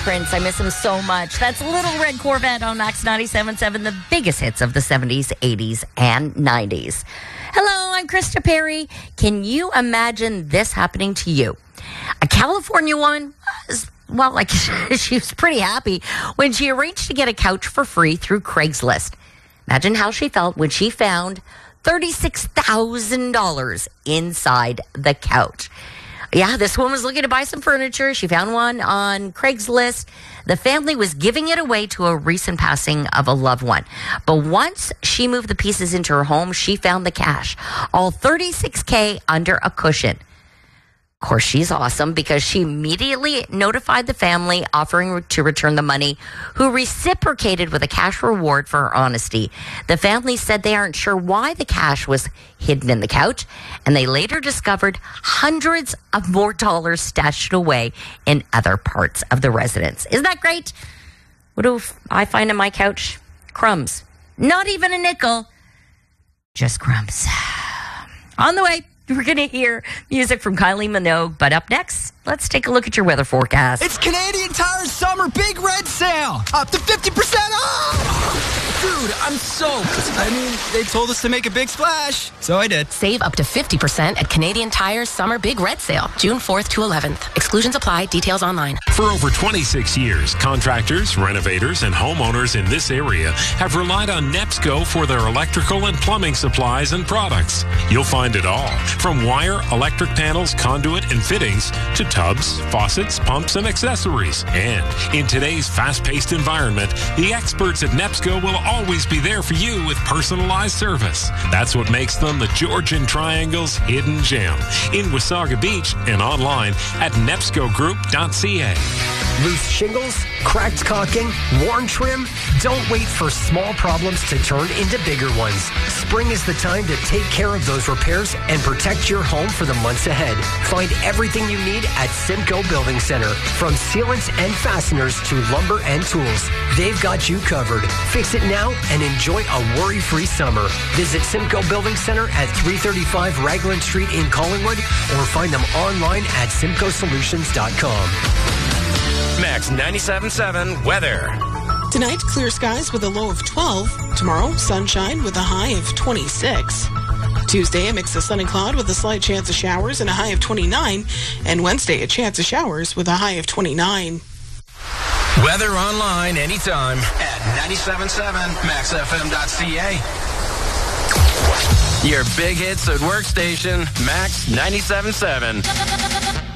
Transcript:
Prince. I miss him so much. That's Little Red Corvette on Max 97.7, the biggest hits of the 70s, 80s, and 90s. Hello, I'm Krista Perry. Can you imagine this happening to you? A California woman was, she was pretty happy when she arranged to get a couch for free through Craigslist. Imagine how she felt when she found $36,000 inside the couch. Yeah, this woman was looking to buy some furniture. She found one on Craigslist. The family was giving it away to a recent passing of a loved one. But once she moved the pieces into her home, she found the cash, all $36K under a cushion. Of course, she's awesome because she immediately notified the family offering to return the money, who reciprocated with a cash reward for her honesty. The family said they aren't sure why the cash was hidden in the couch, and they later discovered hundreds of more dollars stashed away in other parts of the residence. Isn't that great? What do I find on my couch? Crumbs. Not even a nickel. Just crumbs. On the way. We're going to hear music from Kylie Minogue, but up next, let's take a look at your weather forecast. It's Canadian Tire's Summer Big Red Sale. Up to 50% off! Dude, I'm soaked. I mean, they told us to make a big splash, so I did. Save up to 50% at Canadian Tire's Summer Big Red Sale, June 4th to 11th. Exclusions apply. Details online. For over 26 years, contractors, renovators, and homeowners in this area have relied on NEPSCO for their electrical and plumbing supplies and products. You'll find it all, from wire, electric panels, conduit, and fittings to tubs, faucets, pumps, and accessories. And in today's fast-paced environment, the experts at NEPSCO will always be there for you with personalized service. That's what makes them the Georgian Triangle's hidden gem. In Wasaga Beach and online at nepscogroup.ca. Loose shingles, cracked caulking, worn trim? Don't wait for small problems to turn into bigger ones. Spring is the time to take care of those repairs and protect your home for the months ahead. Find everything you need at Simcoe Building Center. From sealants and fasteners to lumber and tools, they've got you covered. Fix it now and enjoy a worry-free summer. Visit Simcoe Building Center at 335 Raglan Street in Collingwood or find them online at simcoesolutions.com. Max 97.7 weather. Tonight, clear skies with a low of 12. Tomorrow, sunshine with a high of 26. Tuesday, a mix of sun and cloud with a slight chance of showers and a high of 29. And Wednesday, a chance of showers with a high of 29. Weather online anytime at 97.7maxfm.ca. Your big hits at workstation, Max 97.7.